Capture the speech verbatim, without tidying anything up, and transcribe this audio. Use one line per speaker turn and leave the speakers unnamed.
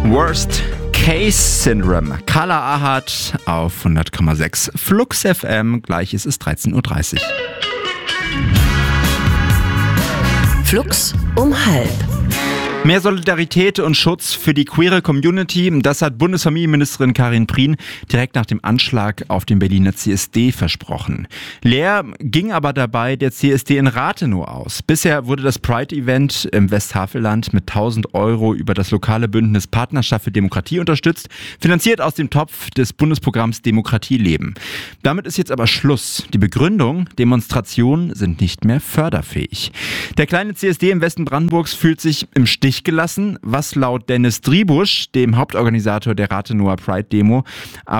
Worst Case Syndrome. Carla Ahad auf hundert Komma sechs Flux F M. Gleich ist es dreizehn Uhr dreißig.
Flux um halb.
Mehr Solidarität und Schutz für die queere Community, das hat Bundesfamilienministerin Karin Prien direkt nach dem Anschlag auf den Berliner C S D versprochen. Leer ging aber dabei der C S D in Rathenow aus. Bisher wurde das Pride-Event im Westhavelland mit tausend Euro über das lokale Bündnis Partnerschaft für Demokratie unterstützt, finanziert aus dem Topf des Bundesprogramms Demokratie leben. Damit ist jetzt aber Schluss. Die Begründung: Demonstrationen sind nicht mehr förderfähig. Der kleine C S D im Westen Brandenburgs fühlt sich im Stich gelassen, was laut Dennis Driebusch, dem Hauptorganisator der Rathenower Pride-Demo,